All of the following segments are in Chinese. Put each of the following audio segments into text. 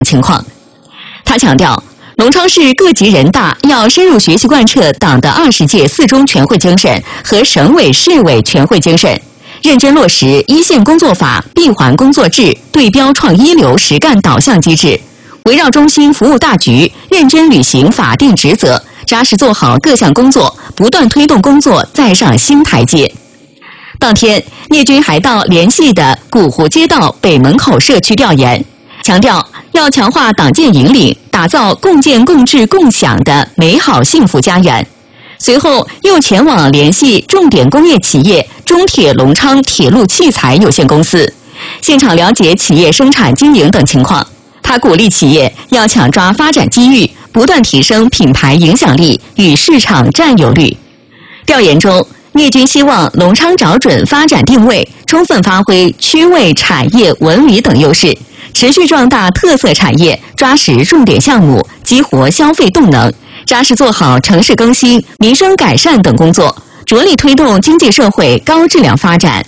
情况。他强调，隆昌市各级人大要深入学习贯彻党的20届4中全会精神和省委市委全会精神，认真落实一线工作法、闭环工作制、对标创一流实干导向机制，围绕中心服务大局，认真履行法定职责，扎实做好各项工作，不断推动工作再上新台阶。当天，聂军还到联系的古湖街道北门口社区调研，强调要强化党建引领，打造共建共治共享的美好幸福家园。随后又前往联系重点工业企业中铁隆昌铁路器材有限公司，现场了解企业生产经营等情况。他鼓励企业要抢抓发展机遇，不断提升品牌影响力与市场占有率。调研中，聂军希望隆昌找准发展定位，充分发挥区位、产业、文旅等优势，持续壮大特色产业，抓实重点项目，激活消费动能，扎实做好城市更新、民生改善等工作，着力推动经济社会高质量发展。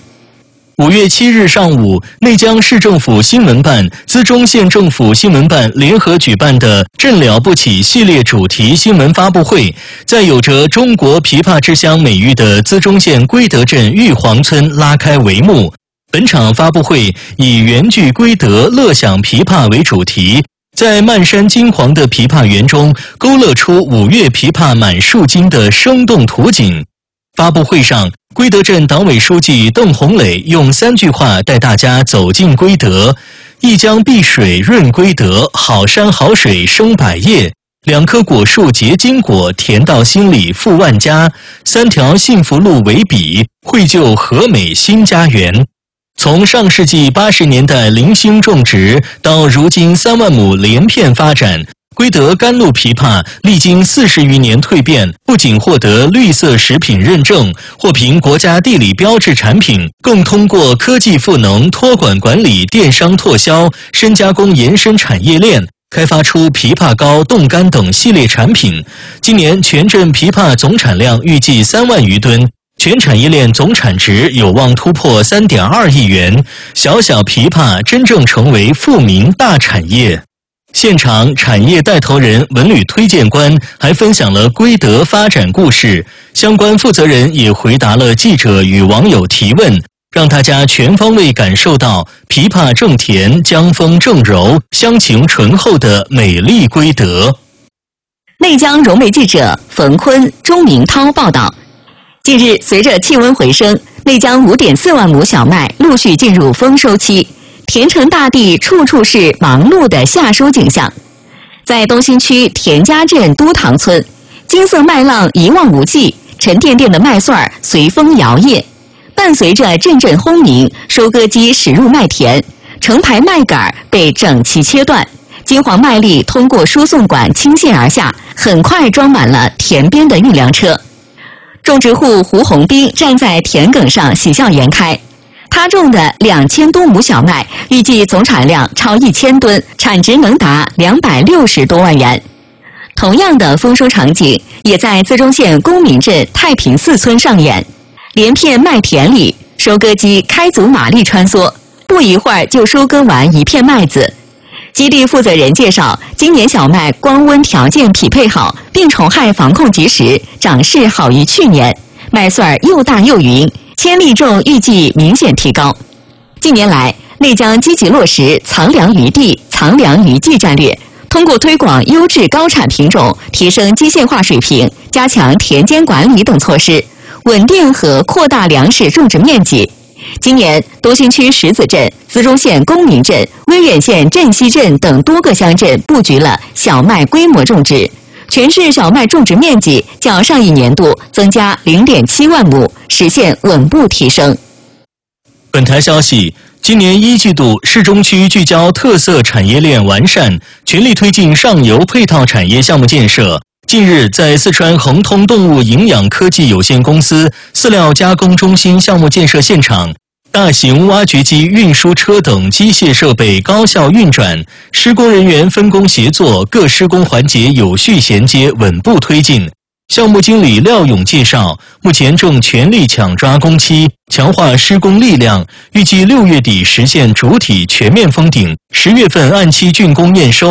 5月7日上午，内江市政府新闻办、资中县政府新闻办联合举办的“朕了不起”系列主题新闻发布会，在有着中国琵琶之乡美誉的资中县归德镇玉皇村拉开帷幕。本场发布会以原具归德乐享琵琶为主题，在漫山金黄的琵琶园中勾勒出5月琵琶满树金的生动图景。发布会上，归德镇党委书记邓红磊用3句话带大家走进归德：一江碧水润归德，好山好水生百叶；2棵果树结金果，甜到心里富万家；3条幸福路为笔，绘就和美新家园。从上世纪80年代零星种植到如今3万亩连片发展，归德甘露枇杷历经40余年蜕变，不仅获得绿色食品认证，获评国家地理标志产品，更通过科技赋能、托管管理、电商拓销、深加工延伸产业链，开发出枇杷膏、冻干等系列产品。今年全镇枇杷总产量预计3万余吨，全产业链总产值有望突破3.2亿元，小小枇杷真正成为富民大产业。现场产业带头人、文旅推荐官还分享了归德发展故事，相关负责人也回答了记者与网友提问，让大家全方位感受到枇杷正甜、江风正柔、乡情醇厚的美丽归德。 内江融媒记者冯坤、钟明涛报道。近日，随着气温回升，内江5.4万亩小麦陆续进入丰收期，田城大地处处是忙碌的夏收景象。在东兴区田家镇都塘村，金色麦浪一望无际，沉甸甸的麦穗儿随风摇曳，伴随着阵阵轰鸣，收割机驶入麦田，成排麦秆被整齐切断，金黄麦粒通过输送管倾泻而下，很快装满了田边的运粮车。种植户胡红兵站在田埂上喜笑颜开，他种的2000多亩小麦，预计总产量超1000吨，产值能达260多万元。同样的丰收场景也在资中县公民镇太平寺村上演，连片麦田里，收割机开足马力穿梭，不一会儿就收割完一片麦子。基地负责人介绍，今年小麦光温条件匹配好，病虫害防控及时，长势好于去年，麦穗儿又大又匀，千粒重预计明显提高。近年来，内江积极落实藏粮于地、藏粮于技战略，通过推广优质高产品种，提升机械化水平，加强田间管理等措施，稳定和扩大粮食种植面积。今年，东兴区石子镇、资中县公民镇、威远县镇西镇等多个乡镇布局了小麦规模种植，全市小麦种植面积较上一年度增加0.7万亩，实现稳步提升。 本台消息，今年1季度，市中区聚焦特色产业链完善，全力推进上游配套产业项目建设。近日，在四川恒通动物营养科技有限公司饲料加工中心项目建设现场，大型挖掘机、运输车等机械设备高效运转，施工人员分工协作，各施工环节有序衔接，稳步推进。项目经理廖勇介绍，目前正全力抢抓工期，强化施工力量，预计6月底实现主体全面封顶，10月份按期竣工验收。